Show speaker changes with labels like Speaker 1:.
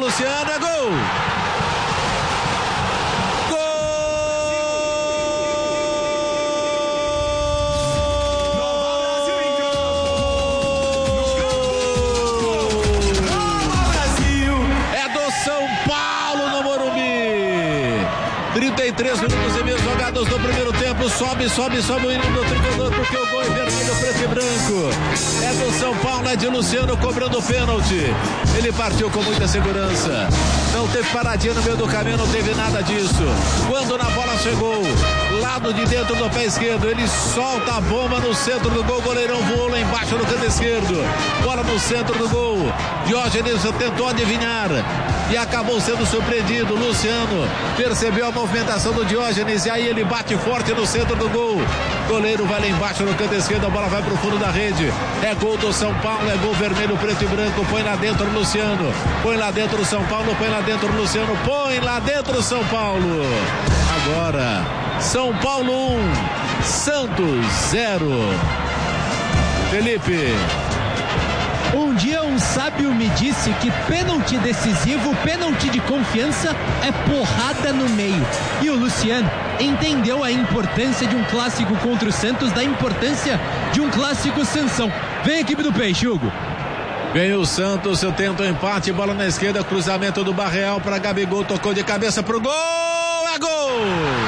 Speaker 1: Luciano, é gol! É do São Paulo no Morumbi. 33 minutos e meio jogados no primeiro tempo. Sobe o hino do tricolor, porque o gol é vermelho, preto e branco. É do São Paulo, é de Luciano cobrando o pênalti. Ele partiu com muita segurança. Não teve paradinha no meio do caminho, não teve nada disso. Quando na bola chegou, lado de dentro do pé esquerdo, ele solta a bomba no centro do gol. O goleirão voou lá embaixo no canto esquerdo. Bola no centro do gol. Diógenes tentou adivinhar e acabou sendo surpreendido. Luciano percebeu a movimentação do Diógenes e aí ele bate forte no centro do gol. Goleiro vai lá embaixo no canto esquerdo, a bola vai pro fundo da rede. É gol do São Paulo, é gol vermelho, preto e branco. Põe lá dentro o Luciano. Põe lá dentro o São Paulo, põe lá dentro o Luciano. Põe lá dentro o São Paulo. Agora, São Paulo 1, Santos 0. Felipe.
Speaker 2: Um dia um sábio me disse que pênalti decisivo, pênalti de confiança é porrada no meio. E o Luciano entendeu a importância de um clássico contra o Santos, da importância de um clássico sanção. Vem a equipe do Peixe, Hugo.
Speaker 1: Vem o Santos, eu tento o empate, bola na esquerda, cruzamento do Barreal para Gabigol, tocou de cabeça pro gol, é gol!